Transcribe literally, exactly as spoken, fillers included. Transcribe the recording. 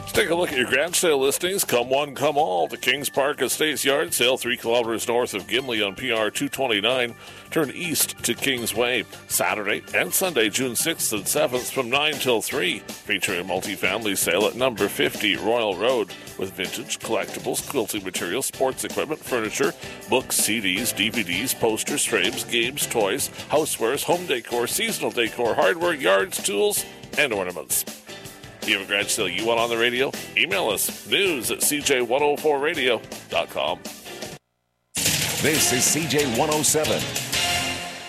Let's take a look at your garage sale listings. Come one, come all. The Kings Park Estates Yard Sale, three kilometers north of Gimli on P R two twenty-nine. Turn east to Kingsway. Saturday and Sunday, June sixth and seventh from nine till three. Featuring a multifamily sale at number fifty Royal Road with vintage, collectibles, quilting materials, sports equipment, furniture, books, C Ds, D V Ds, posters, frames, games, toys, housewares, home decor, seasonal decor, hardware, yards, tools, and ornaments. Do you have a garage sale you want on the radio? Email us, news at c j one oh four radio dot com. This is C J one oh seven.